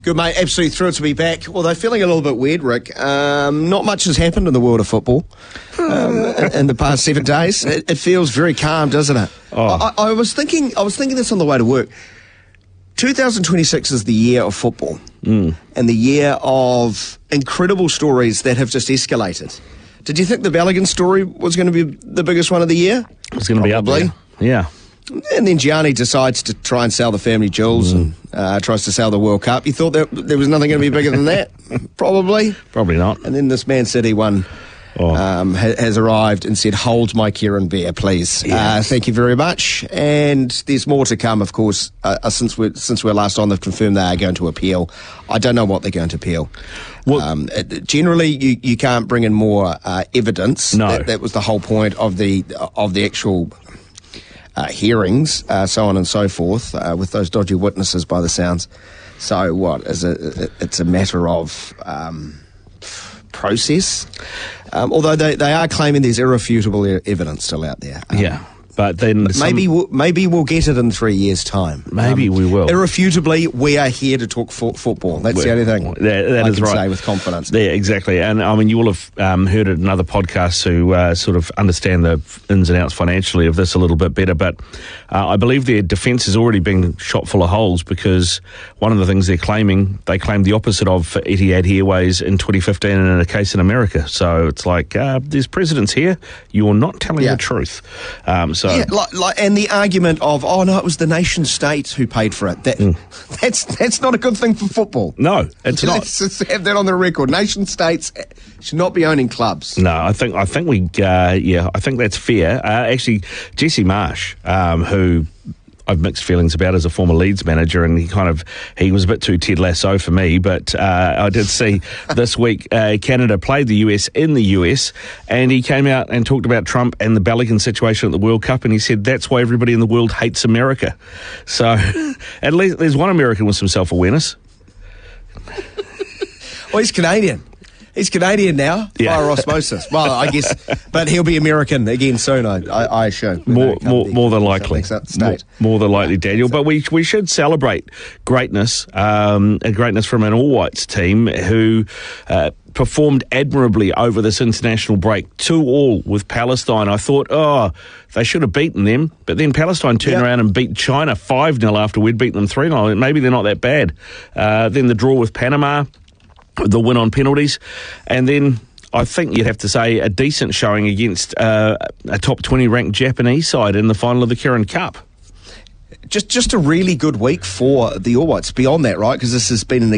Good, mate. Absolutely thrilled to be back. Although feeling a little bit weird, Rick. Not much has happened in the world of football in the past 7 days. It feels very calm, doesn't it? Oh. I was thinking this on the way to work. 2026 is the year of football and the year of incredible stories that have just escalated. Did you think the Balogun story was going to be the biggest one of the year? It was going to be up there. Yeah. And then Gianni decides to try and sell the family jewels and tries to sell the World Cup. You thought that there was nothing going to be bigger than that? Probably. Probably not. And then this Man City one has arrived and said, hold my Kieran Bear, please. Yes. Thank you very much. And there's more to come, of course. Since we're last on, they've confirmed they are going to appeal. I don't know what they're going to appeal. Well, generally, you can't bring in more evidence. No. That was the whole point of the actual hearings, so on and so forth, with those dodgy witnesses by the sounds. So what is it? It's a matter of process. Although they are claiming there's irrefutable evidence still out there. Yeah. But then maybe we'll get it in 3 years' time. Maybe we will. Irrefutably, we are here to talk football. That's the only thing that I is can right. say with confidence. Yeah, exactly. And I mean, you will have heard it in other podcasts who sort of understand the ins and outs financially of this a little bit better. But I believe their defence has already been shot full of holes, because one of the things they claimed the opposite of for Etihad Airways in 2015 and in a case in America. So it's like, there's precedents here. You're not telling the truth. Yeah, and the argument of, oh no, it was the nation state who paid for it. That's not a good thing for football. No, it's not. Let's just have that on the record. Nation states should not be owning clubs. No, I think I think that's fair. Actually, Jesse Marsh, who I've mixed feelings about as a former Leeds manager, and he was a bit too Ted Lasso for me, but I did see this week Canada played the US in the US, and he came out and talked about Trump and the Balogun situation at the World Cup, and he said that's why everybody in the world hates America. So at least there's one American with some self-awareness. Well, he's Canadian. He's Canadian now, via osmosis. Well, I guess, but he'll be American again soon, I assume. More than likely. More than likely, Daniel. But we should celebrate greatness, greatness from an All Whites team who performed admirably over this international break, 2-2 with Palestine. I thought, they should have beaten them, but then Palestine turned around and beat China 5-0 after we'd beaten them 3-0. Maybe they're not that bad. Then the draw with Panama, the win on penalties, and then I think you'd have to say a decent showing against a top 20 ranked Japanese side in the final of the Kirin Cup. Just a really good week for the All Whites. Beyond that, right? Because this has been an